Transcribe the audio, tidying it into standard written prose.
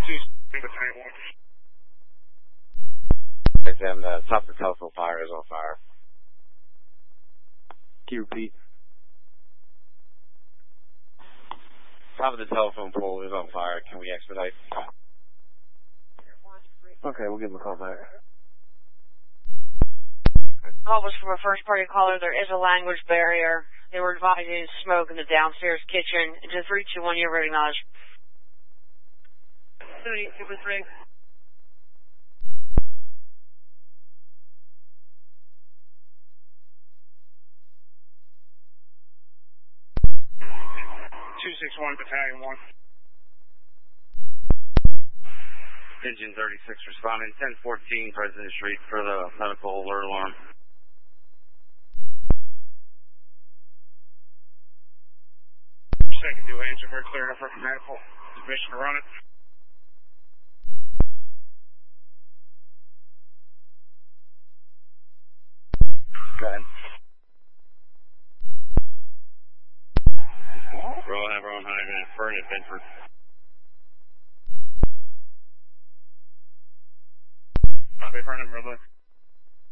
And the top of the telephone fire is on fire. Can you repeat? Top of the telephone pole is on fire. Can we expedite? Okay, we'll give him a call back. Call was from a first-party caller. There is a language barrier. They were advising smoke in the downstairs kitchen. Into 321, you're ready, acknowledge. 283. 261 Battalion 1. Engine 36 responding 1014 President Street for the medical alert alarm. Second due answer, very clear enough for medical. Permission to run it. Go ahead. Roll have our own high man, Fern at Bedford. Copy, Fern at Bedford.